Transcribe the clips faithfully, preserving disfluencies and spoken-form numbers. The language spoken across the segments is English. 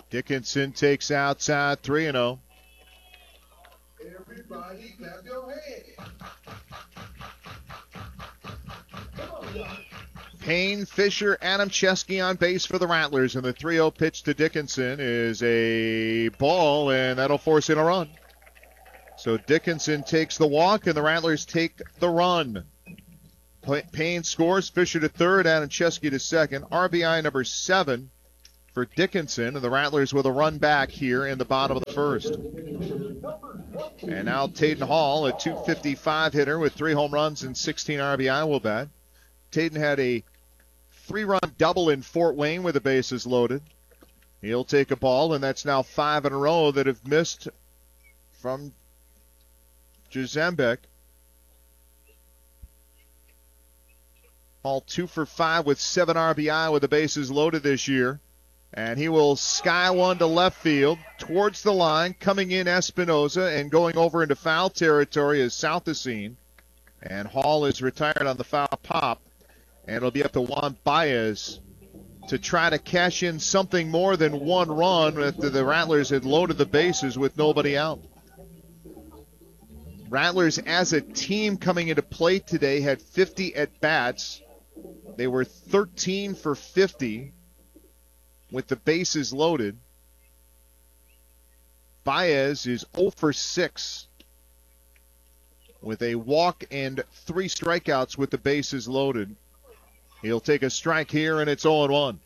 Dickinson takes outside three and oh. Everybody clap your hands. Payne, Fisher, Adam Chesky on base for the Rattlers, and the three oh pitch to Dickinson is a ball, and that'll force in a run. So Dickinson takes the walk, and the Rattlers take the run. Payne scores, Fisher to third, Adam Chesky to second. R B I number seven for Dickinson, and the Rattlers with a run back here in the bottom of the first. And now Taden Hall, a two fifty-five hitter with three home runs and sixteen R B I, will bat. Taden had a three-run double in Fort Wayne with the bases loaded. He'll take a ball, and that's now five in a row that have missed from Jazembek. Hall two for five with seven R B I with the bases loaded this year. And he will sky one to left field towards the line, coming in Espinoza and going over into foul territory is Southesine. And Hall is retired on the foul pop. And it'll be up to Juan Baez to try to cash in something more than one run after the Rattlers had loaded the bases with nobody out. Rattlers as a team coming into play today had fifty at-bats. They were thirteen for fifty with the bases loaded. Baez is oh for six with a walk and three strikeouts with the bases loaded. He'll take a strike here, and it's oh and one.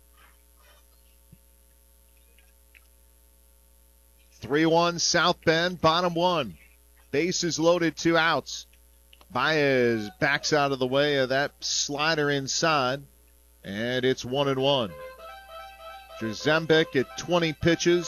three one South Bend, bottom one. Bases loaded, two outs. Baez backs out of the way of that slider inside, and it's one and one. Jazembek at twenty pitches.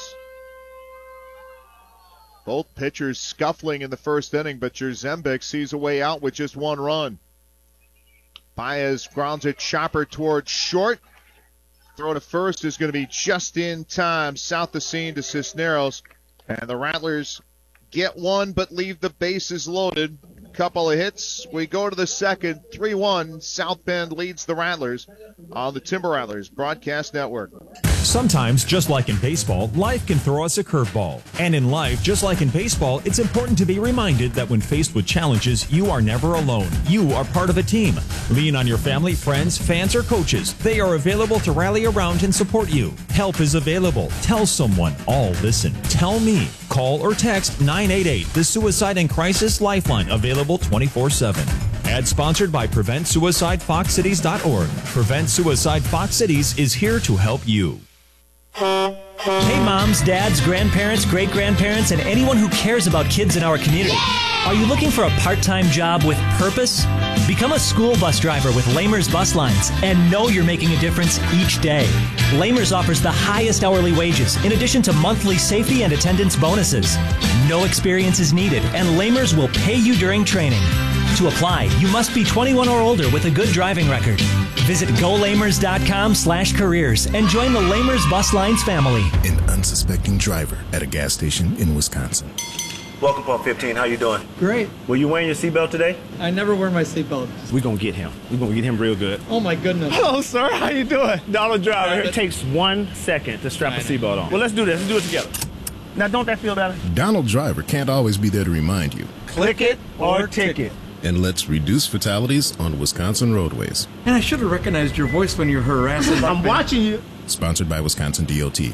Both pitchers scuffling in the first inning, but Jazembek sees a way out with just one run. Baez grounds a chopper towards short. Throw to first is going to be just in time. Southesine to Cisneros. And the Rattlers get one but leave the bases loaded. Couple of hits. We go to the second. three one. South Bend leads the Rattlers on the Timber Rattlers Broadcast Network. Sometimes, just like in baseball, life can throw us a curveball. And in life, just like in baseball, it's important to be reminded that when faced with challenges, you are never alone. You are part of a team. Lean on your family, friends, fans, or coaches. They are available to rally around and support you. Help is available. Tell someone. All listen. Tell me. Call or text nine eight eight, the Suicide and Crisis Lifeline, available twenty-four seven. Ad sponsored by Prevent Suicide Fox Cities dot org. Prevent Suicide Fox Cities is here to help you. Hey moms, dads, grandparents, great-grandparents, and anyone who cares about kids in our community. Are you looking for a part-time job with purpose? Become a school bus driver with Lamers Bus Lines and know you're making a difference each day. Lamers offers the highest hourly wages in addition to monthly safety and attendance bonuses. No experience is needed, and Lamers will pay you during training. To apply, you must be twenty-one or older with a good driving record. Visit go lamers dot com slash careers and join the Lamers Bus Lines family. An unsuspecting driver at a gas station in Wisconsin. Welcome, Pump fifteen. How you doing? Great. Were you wearing your seatbelt today? I never wear my seatbelt. We're going to get him. We're going to get him real good. Oh, my goodness. Hello, sir. How you doing? Donald Driver. It takes one second to strap a seatbelt on. Well, let's do this. Let's do it together. Now, don't that feel better? Donald Driver can't always be there to remind you. Click it or ticket. And let's reduce fatalities on Wisconsin roadways. And I should have recognized your voice when you're harassing. I'm watching you. Sponsored by Wisconsin D O T.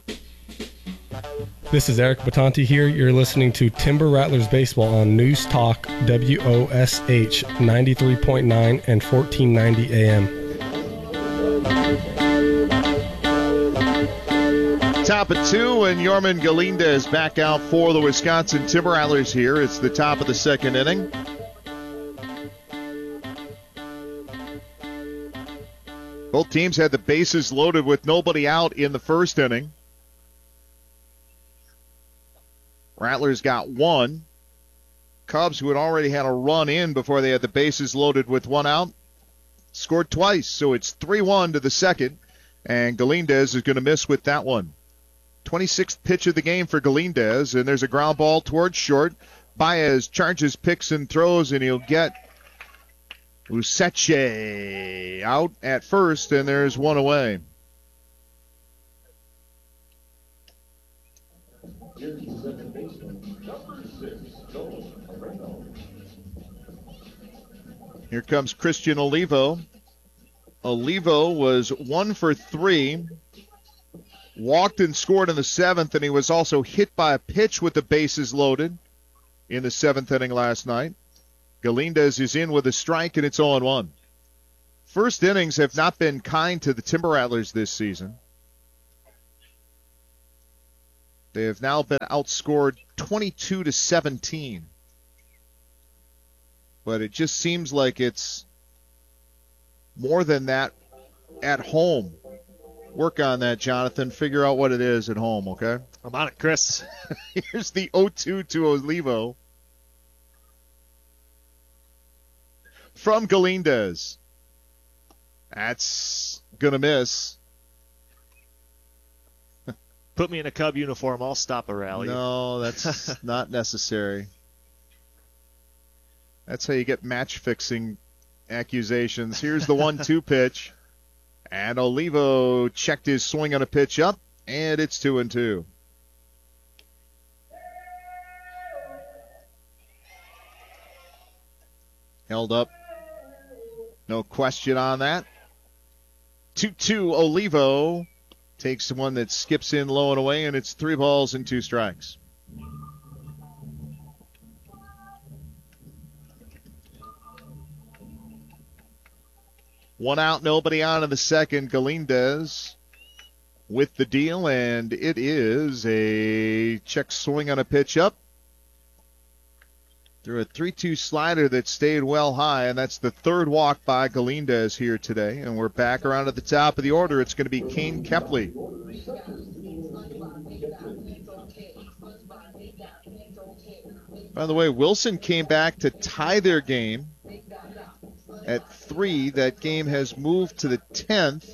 This is Eric Batanti here. You're listening to Timber Rattlers Baseball on News Talk W O S H ninety-three point nine and fourteen ninety A M. Top of two, and Yorman Galindez back out for the Wisconsin Timber Rattlers here. It's the top of the second inning. Both teams had the bases loaded with nobody out in the first inning. Rattlers got one. Cubs, who had already had a run in before they had the bases loaded with one out, scored twice. So it's three one to the second, and Galindez is going to miss with that one. twenty-sixth pitch of the game for Galindez, and there's a ground ball towards short. Baez charges, picks, and throws, and he'll get Useche out at first, and there's one away. Here comes Christian Olivo. Olivo was one for three. Walked and scored in the seventh, and he was also hit by a pitch with the bases loaded in the seventh inning last night. Galindez is in with a strike, and it's oh one. First innings have not been kind to the Timber Rattlers this season. They have now been outscored twenty-two to seventeen. But it just seems like it's more than that at home. Work on that, Jonathan. Figure out what it is at home, okay? I'm on it, Chris. Here's the oh two to Olivo. From Galindez. That's going to miss. Put me in a Cub uniform, I'll stop a rally. No, that's not necessary. That's how you get match-fixing accusations. Here's the one two pitch. And Olivo checked his swing on a pitch up, and it's two and two. Held up. No question on that. two two Olivo takes the one that skips in low and away, and it's three balls and two strikes. One out, nobody on in the second. Galindez with the deal, and it is a check swing on a pitch up. Through a three two slider that stayed well high, and that's the third walk by Galindez here today. And we're back around at the top of the order. It's going to be Kane Kepley. By the way, Wilson came back to tie their game at three. That game has moved to the tenth.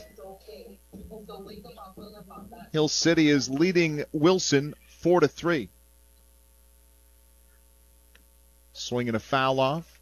Hill City is leading Wilson four to three. Swinging a foul off.